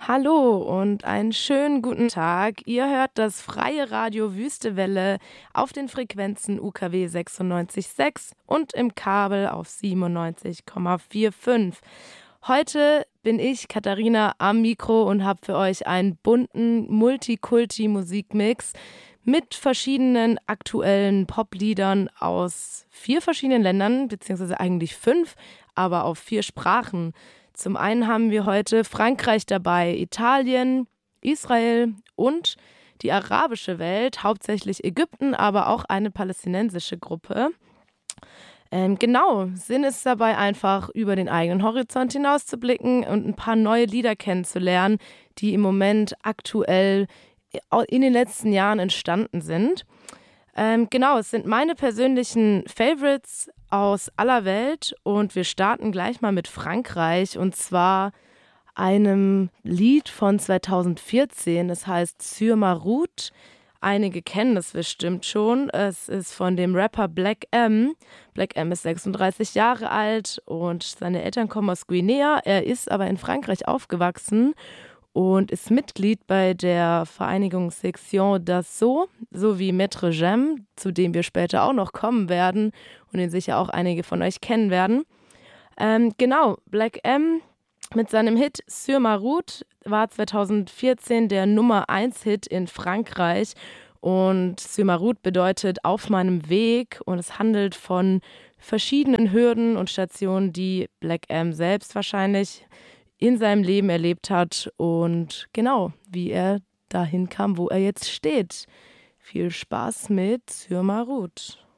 Hallo und einen schönen guten Tag. Ihr hört das freie Radio Wüstewelle auf den Frequenzen UKW 96,6 und im Kabel auf 97,45. Heute bin ich, Katharina, am Mikro und habe für euch einen bunten Multikulti-Musikmix mit verschiedenen aktuellen Popliedern aus 4 verschiedenen Ländern, beziehungsweise eigentlich 5, aber auf 4 Sprachen. Zum einen haben wir heute Frankreich dabei, Italien, Israel und die arabische Welt, hauptsächlich Ägypten, aber auch eine palästinensische Gruppe. Genau, Sinn ist dabei einfach, über den eigenen Horizont hinauszublicken und ein paar neue Lieder kennenzulernen, die im Moment aktuell in den letzten Jahren entstanden sind. Genau, es sind meine persönlichen Favorites aus aller Welt und wir starten gleich mal mit Frankreich und zwar einem Lied von 2014. Es heißt Sur ma route. Einige kennen das bestimmt schon. Es ist von dem Rapper Black M. Black M ist 36 Jahre alt und seine Eltern kommen aus Guinea. Er ist aber in Frankreich aufgewachsen und ist Mitglied bei der Vereinigung Section d'Assaut sowie Maître Gem, zu dem wir später auch noch kommen werden und den sicher auch einige von euch kennen werden. Genau, Black M mit seinem Hit Sur ma route war 2014 der Nummer-1-Hit in Frankreich und Sur ma route bedeutet auf meinem Weg und es handelt von verschiedenen Hürden und Stationen, die Black M selbst wahrscheinlich in seinem Leben erlebt hat und genau, wie er dahin kam, wo er jetzt steht. Viel Spaß mit Sur ma route.